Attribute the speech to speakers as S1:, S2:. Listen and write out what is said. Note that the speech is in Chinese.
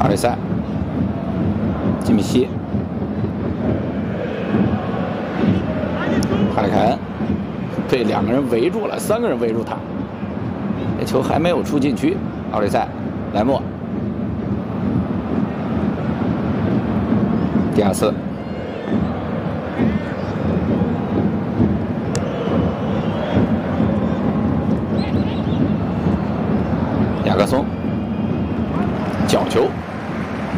S1: 奥利塞，基米希，哈里凯恩被2个人围住了，3个人围住他，这球还没有出禁区。奥利塞，莱莫，迪亚斯。 雅各松，角球